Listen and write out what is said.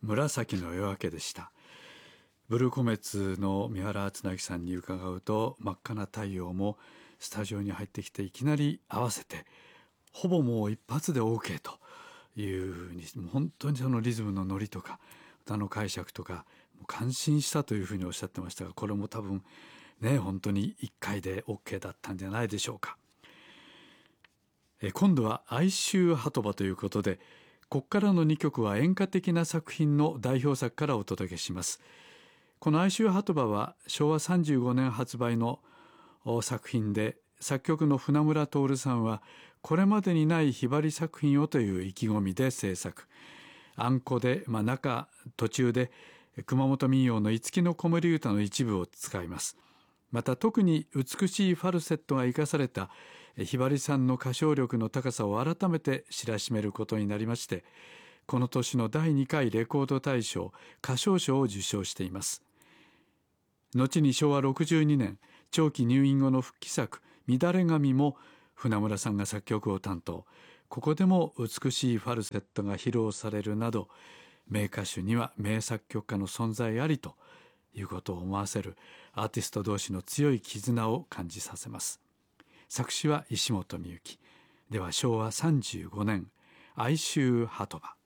紫の夜明けでした。ブルーコメッツの三原敦成さんに伺うと、真っ赤な太陽もスタジオに入ってきていきなり合わせてほぼもう一発で OK というふうに、本当にそのリズムのノリとか歌の解釈とかもう感心したというふうにおっしゃってましたが、これも多分ね本当に1回で OK だったんじゃないでしょうか。今度は哀愁鳩場ということで、ここからの2曲は演歌的な作品の代表作からお届けします。この哀愁鳩場は昭和35年発売の作品で、作曲の船村徹さんはこれまでにないひばり作品をという意気込みで制作。あんこで、途中で熊本民謡の五木の子守歌の一部を使います。また特に美しいファルセットが生かされたひばりさんの歌唱力の高さを改めて知らしめることになりまして、この年の第2回レコード大賞歌唱賞を受賞しています。後に昭和62年長期入院後の復帰作乱れ髪も船村さんが作曲を担当。ここでも美しいファルセットが披露されるなど、名歌手には名作曲家の存在ありということを思わせるアーティスト同士の強い絆を感じさせます。作詞は石本美由紀。では昭和35年哀愁鳩場。